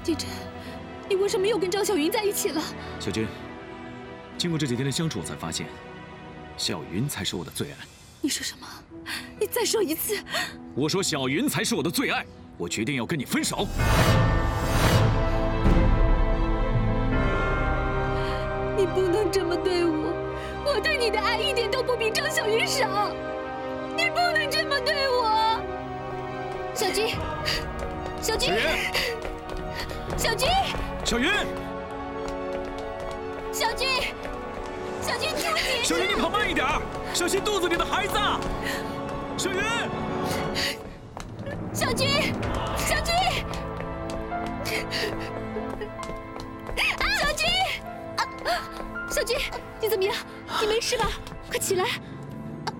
季真，你为什么又跟张小云在一起了？ 小军，经过这几天的相处，我才发现，小云才是我的最爱。 你说什么？你再说一次！ 我说小云才是我的最爱，我决定要跟你分手。 你不能这么对我，我对你的爱一点都不比张小云少，你不能这么对我。小军，小军，小军， 小云， 小军，小军，住手！ 小云，你跑慢一点，小心肚子里的孩子。小云。